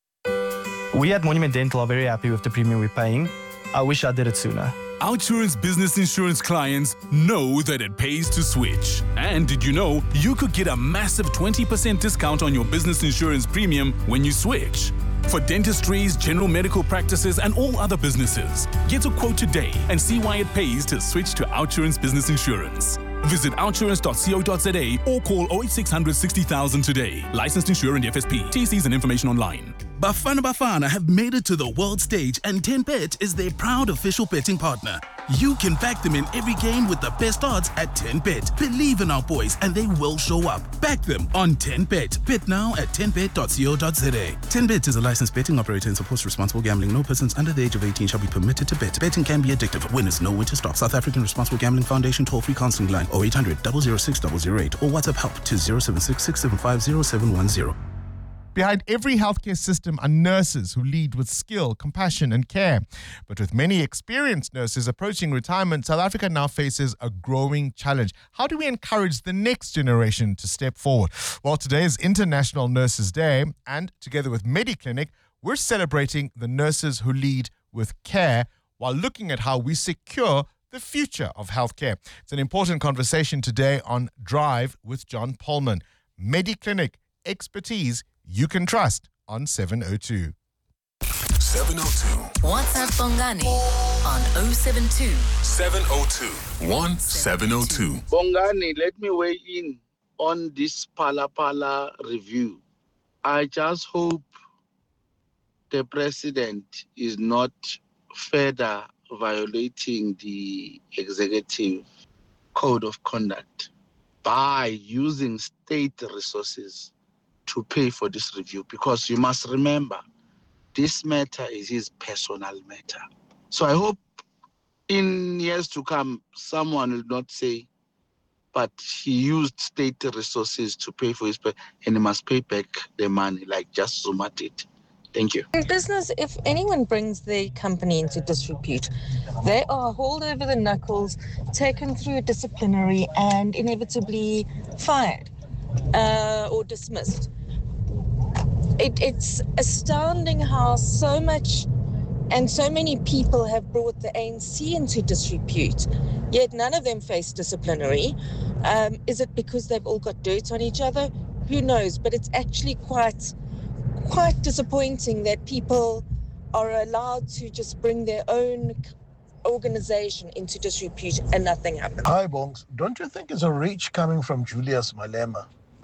We at Monument Dental are very happy with the premium we're paying. I wish I did it sooner. OUTsurance business insurance clients know that it pays to switch. And did you know you could get a massive twenty percent discount on your business insurance premium when you switch? For dentistries, general medical practices, and all other businesses, get a quote today and see why it pays to switch to OUTsurance business insurance. Visit outsurance dot co dot za or call oh eight six hundred sixty thousand today. Licensed insurer and F S P. T Cs and information online. Bafana Bafana have made it to the world stage and ten bet is their proud official betting partner. You can back them in every game with the best odds at ten bet. Believe in our boys and they will show up. Back them on ten bet. Bet now at ten bet dot co dot za. ten bet is a licensed betting operator and supports responsible gambling. No persons under the age of eighteen shall be permitted to bet. Betting can be addictive. Winners know when to stop. South African Responsible Gambling Foundation toll-free counseling line oh eight hundred, double oh six, double oh eight or WhatsApp help to zero seven six, six seven five, zero seven one zero. Behind every healthcare system are nurses who lead with skill, compassion and care. But with many experienced nurses approaching retirement, South Africa now faces a growing challenge. How do we encourage the next generation to step forward? Well, today is International Nurses Day, and together with Mediclinic, we're celebrating the nurses who lead with care while looking at how we secure the future of healthcare. It's an important conversation today on Drive with John Polman. Mediclinic, expertise you can trust on seven oh two. seven oh two. WhatsApp Bongani on oh seven two. seven oh two. one seven oh two. Bongani, let me weigh in on this Pala Pala review. I just hope the president is not further violating the executive code of conduct by using state resources to pay for this review, because you must remember, this matter is his personal matter. So I hope in years to come, someone will not say, but he used state resources to pay for his pay, and he must pay back the money like just Zuma did. Thank you. In business, if anyone brings their company into disrepute, they are hauled over the knuckles, taken through a disciplinary, and inevitably fired uh, or dismissed. It, it's astounding how so much and so many people have brought the A N C into disrepute, yet none of them face disciplinary. Um, is it because they've all got dirt on each other? Who knows? But it's actually quite, quite disappointing that people are allowed to just bring their own organization into disrepute and nothing happens. Hi, Bongs. Don't you think it's a reach coming from Julius Malema,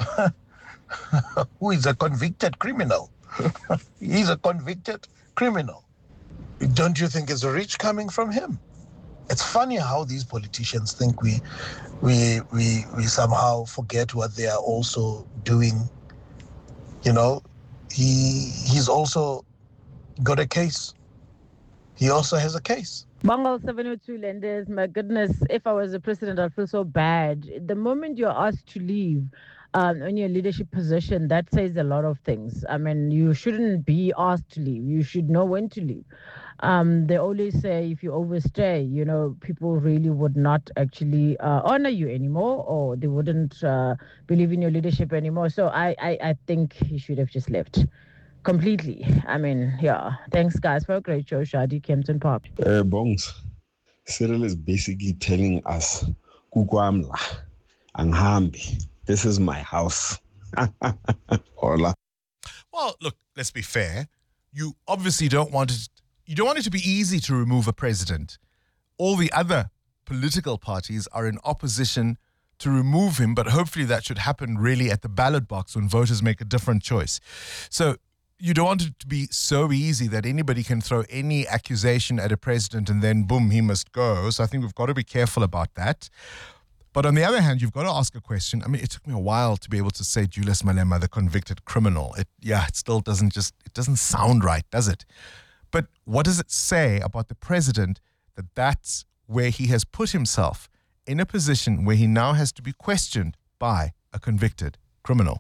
who is a convicted criminal? He's a convicted criminal. Don't you think it's a reach coming from him? It's funny how these politicians think we, we, we, we somehow forget what they are also doing. You know, he he's also got a case. He also has a case. Bangal seven oh two lenders, my goodness, if I was the president, I'd feel so bad. The moment you're asked to leave um, in your leadership position, that says a lot of things. I mean, you shouldn't be asked to leave. You should know when to leave. Um, they always say if you overstay, you know, people really would not actually uh, honor you anymore, or they wouldn't uh, believe in your leadership anymore. So I, I, I think he should have just left completely. I mean, yeah. Thanks, guys, for a great show, Shadi, Kempton Park. Uh, Bongs, Cyril is basically telling us, Kukwamla, Anghambi, this is my house. Hola. Well, look, let's be fair. You obviously don't want it. You don't want it to be easy to remove a president. All the other political parties are in opposition to remove him, but hopefully that should happen really at the ballot box when voters make a different choice. So you don't want it to be so easy that anybody can throw any accusation at a president and then boom, he must go. So I think we've got to be careful about that. But on the other hand, you've got to ask a question. I mean, it took me a while to be able to say Julius Malema, the convicted criminal. It, yeah, it still doesn't just, it doesn't sound right, does it? But what does it say about the president that that's where he has put himself in a position where he now has to be questioned by a convicted criminal?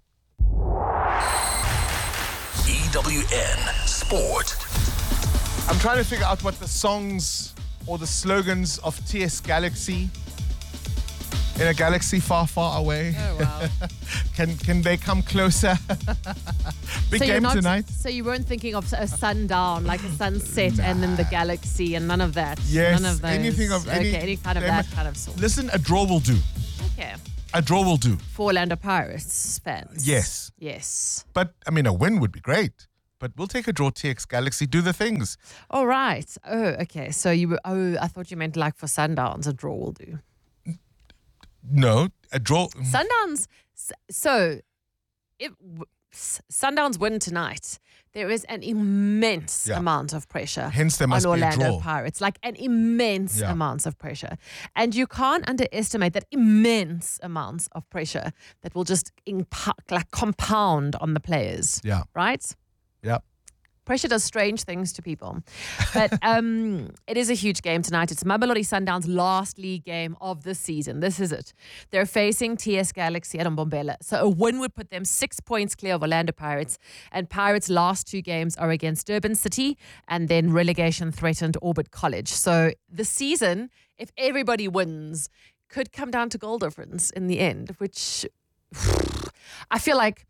E W N Sport. I'm trying to figure out what the songs or the slogans of T S Galaxy in a galaxy far, far away. Oh, wow. can can they come closer? Big so game not, tonight. So you weren't thinking of a sundown, like a sunset, nah. and then the galaxy, and none of that. Yes, none of those. anything of any, okay, any kind of that kind of sort. Listen, a draw will do. Okay. A draw will do. For Orlando Pirates fans. Yes. Yes. But I mean, a win would be great. But we'll take a draw. T X Galaxy, do the things. All right. Oh, okay. So you were. Oh, I thought you meant like for Sundowns, a draw will do. No, a draw. Sundowns. So, if Sundowns win tonight, there is an immense yeah. amount of pressure. Hence, there must on be a Orlando draw. Pirates, like an immense yeah. amount of pressure, and you can't underestimate that immense amounts of pressure that will just impa- like compound on the players. Yeah. Right. Yeah. Pressure does strange things to people. But um, it is a huge game tonight. It's Mamelodi Sundowns' last league game of the season. This is it. They're facing T S Galaxy at Mbombela. So a win would put them six points clear of Orlando Pirates. And Pirates' last two games are against Durban City and then relegation-threatened Orbit College. So the season, if everybody wins, could come down to goal difference in the end, which I feel like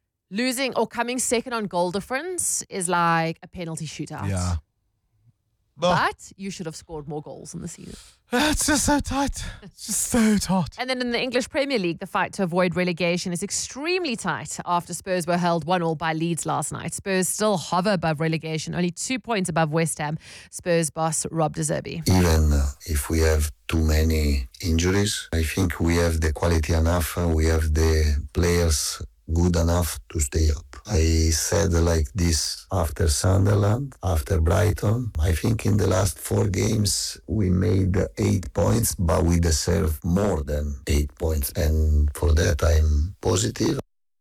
losing or coming second on goal difference is like a penalty shootout. Yeah. But you should have scored more goals in the season. It's just so tight. It's just so tight. And then in the English Premier League, the fight to avoid relegation is extremely tight after Spurs were held one all by Leeds last night. Spurs still hover above relegation, only two points above West Ham. Spurs boss Rob De Zerbi. Even if we have too many injuries, I think we have the quality enough and we have the players good enough to stay up. I said like this after Sunderland, after Brighton. I think in the last four games we made eight points, but we deserve more than eight points. And for that I'm positive.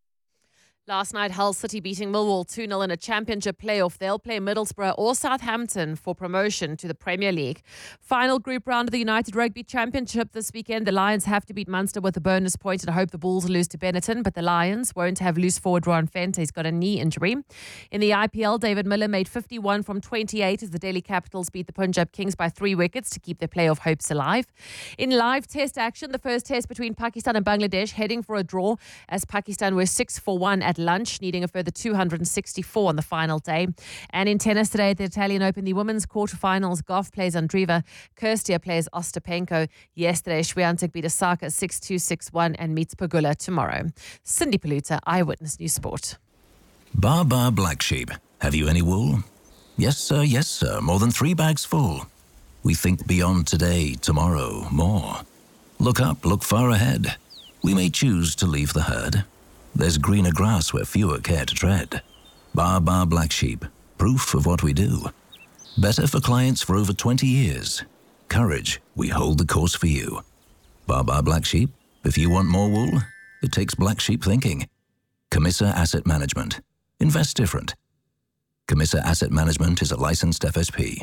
Last night, Hull City beating Millwall two nil in a championship playoff. They'll play Middlesbrough or Southampton for promotion to the Premier League. Final group round of the United Rugby Championship this weekend. The Lions have to beat Munster with a bonus point and hope the Bulls lose to Benetton, but the Lions won't have loose forward Ron Fente. He's got a knee injury. In the I P L, David Miller made fifty-one from twenty-eight as the Delhi Capitals beat the Punjab Kings by three wickets to keep their playoff hopes alive. In live test action, the first test between Pakistan and Bangladesh heading for a draw as Pakistan were six for one at lunch, needing a further two hundred sixty-four on the final day. And in tennis today at the Italian Open, the women's quarterfinals, Goff plays Andreeva, Kirstia plays Ostapenko. Yesterday, Swiatek beat Osaka six two, six one and meets Pagula tomorrow. Cindy Paluta, Eyewitness News Sport. Bar Bar Black Sheep. Have you any wool? Yes, sir, yes, sir. More than three bags full. We think beyond today, tomorrow, more. Look up, look far ahead. We may choose to leave the herd. There's greener grass where fewer care to tread. Bar Bar Black Sheep, proof of what we do. Better for clients for over twenty years. Courage, we hold the course for you. Bar Bar Black Sheep, if you want more wool, it takes black sheep thinking. Camissa Asset Management. Invest different. Camissa Asset Management is a licensed F S P.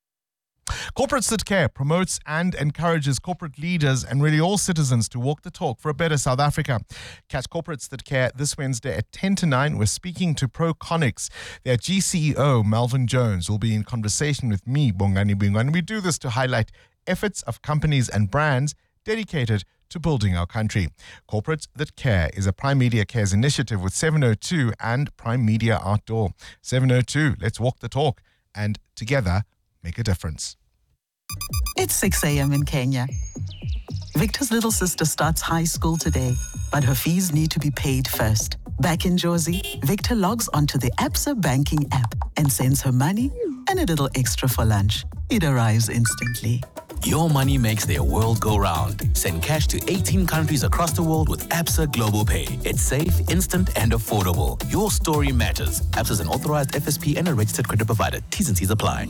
Corporates That Care promotes and encourages corporate leaders and really all citizens to walk the talk for a better South Africa. Catch Corporates That Care this Wednesday at ten to nine. We're speaking to Proconics. Their G C E O, Melvin Jones, will be in conversation with me, Bongani Bingwa, and we do this to highlight efforts of companies and brands dedicated to building our country. Corporates That Care is a Prime Media Cares initiative with seven oh two and Prime Media Outdoor. seven oh two, let's walk the talk and together make a difference. It's six a.m. in Kenya. Victor's little sister starts high school today, but her fees need to be paid first. Back in Jozi, Victor logs onto the Absa banking app and sends her money and a little extra for lunch. It arrives instantly. Your money makes their world go round. Send cash to eighteen countries across the world with Absa Global Pay. It's safe, instant, and affordable. Your story matters. Absa is an authorized F S P and a registered credit provider. T's and C's apply.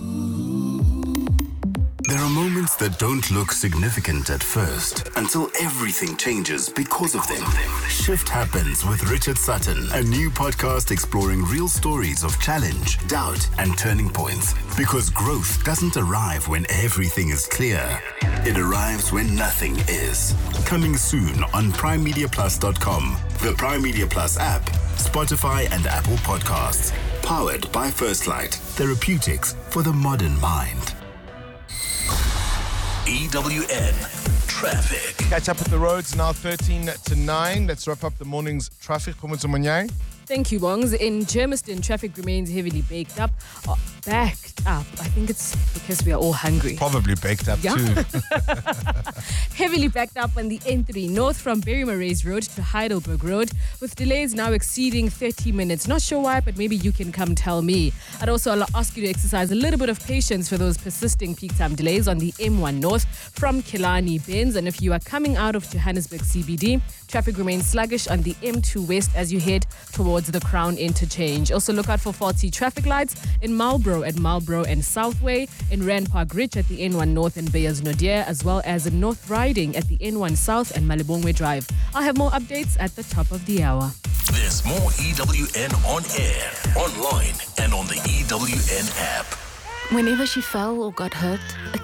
There are moments that don't look significant at first until everything changes because of them. Shift Happens with Richard Sutton, a new podcast exploring real stories of challenge, doubt, and turning points. Because growth doesn't arrive when everything is clear. It arrives when nothing is. Coming soon on prime media plus dot com, the Prime Media Plus app, Spotify, and Apple Podcasts. Powered by First Light, therapeutics for the modern mind. E W N Traffic. Catch up with the roads now thirteen to nine. Let's wrap up the morning's traffic. Thank you, Bongs. In Germiston, traffic remains heavily baked up. Oh, backed up. I think it's because we are all hungry. Probably baked up yeah. too. Heavily backed up on the N three north from Berry-Maraes Road to Heidelberg Road, with delays now exceeding thirty minutes. Not sure why, but maybe you can come tell me. I'd also ask you to exercise a little bit of patience for those persisting peak time delays on the M one north from Killarney Benz. And if you are coming out of Johannesburg C B D, traffic remains sluggish on the M two west as you head towards the Crown interchange. Also look out for faulty traffic lights in Marlborough at Marlborough and Southway, in Rand Park Ridge at the N one North and Beyers Naudé, as well as in North Riding at the N one South and Malibongwe Drive. I'll have more updates at the top of the hour. There's more E W N on air, online, and on the E W N app. Whenever she fell or got hurt, a